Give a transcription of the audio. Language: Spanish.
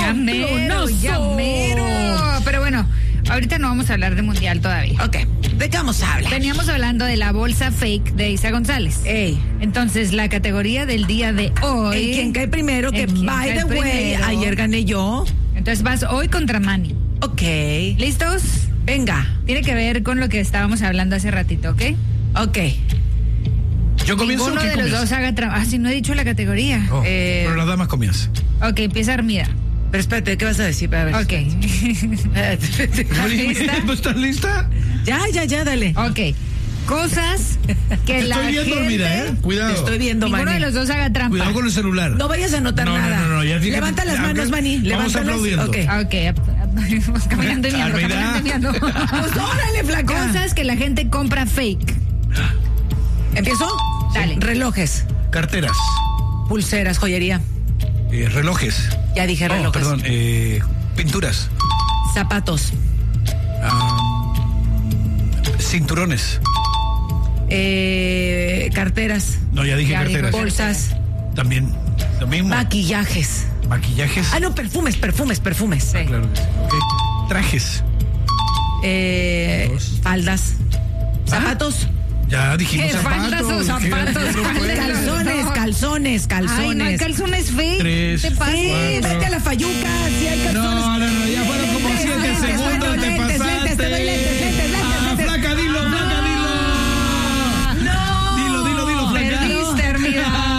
Ya mero. Pero bueno, ahorita no vamos a hablar de mundial todavía. Ok, ¿de qué vamos a hablar? Veníamos hablando de la bolsa fake de Isa González. Ey. Entonces, la categoría del día de hoy... ¿En quién cae primero? Que, by the way, ayer gané yo. Entonces vas hoy contra Manny. Ok. ¿Listos? Venga. Tiene que ver con lo que estábamos hablando hace ratito, ¿ok? Ok. Yo comienzo. Ninguno de los dos haga trabajo. Ah, si no he dicho la categoría. Oh, pero las damas comienzan. Ok, empieza Armida. Pero espérate, ¿qué vas a decir? A ver. Ok. ¿Lista? ¿No estás lista? Ya, dale. Ok. Cosas que la Estoy viendo, gente... mira, cuidado. Te estoy viendo, Ninguno Manny. de los dos haga trampa. Cuidado con el celular. No vayas a anotar nada. No, ya fíjate. Levanta las manos, Manny. Vamos Levántalas. aplaudiendo. Ok. Ok, caminando y viendo, Armida. caminando y viendo. Pues órale, flaca. Cosas que la gente compra fake. ¿Empiezo? Dale. Relojes, Carteras, pulseras, joyería. relojes. Ya dije relojes. Perdón, pinturas, Zapatos. cinturones. Carteras. No, ya dije Ya dijo carteras. Bolsas. También, lo mismo. Maquillajes. Maquillajes. Ah, no, perfumes. Claro que sí. Ok. Trajes. Dos. Faldas. Zapatos. Ya dijimos ¿Qué? ¿Faldas o zapatos? Calzones. Ay, no hay calzones fake. Tres. ¿Qué te pasa? Sí, vete a la fayuca.